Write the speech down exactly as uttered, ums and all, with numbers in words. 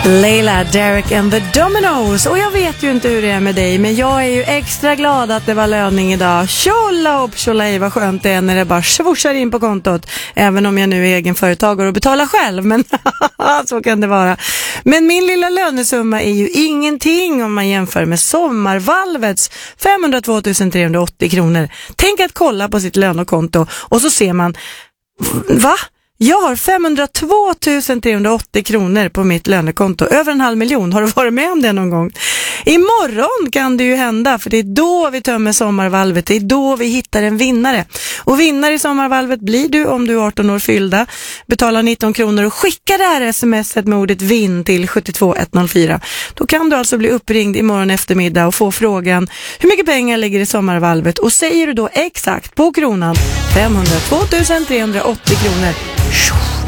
Leila, Derek and the Dominos. Och jag vet ju inte hur det är med dig, men jag är ju extra glad att det var löning idag. Tjolla upp, tjolla, vad skönt det är när det bara svorsar in på kontot. Även om jag nu är egenföretagare och betalar själv, men så kan det vara. Men min lilla lönesumma är ju ingenting om man jämför med Sommarvalvets femhundratvå tusen trehundraåttio kronor. Tänk att kolla på sitt lönekonto och så ser man, va? Jag har femhundratvå tusen trehundraåttio kronor på mitt lönekonto. Över en halv miljon. Har du varit med om det någon gång? Imorgon kan det ju hända, för det är då vi tömmer Sommarvalvet. Det är då vi hittar en vinnare. Och vinnare i Sommarvalvet blir du om du är arton år fyllda. Betala nitton kronor och skicka det här smset med ordet vinn till sju två ett noll fyra. Då kan du alltså bli uppringd imorgon eftermiddag och få frågan: hur mycket pengar ligger i Sommarvalvet? Och säger du då exakt på kronan femhundratvå tusen trehundraåttio kronor,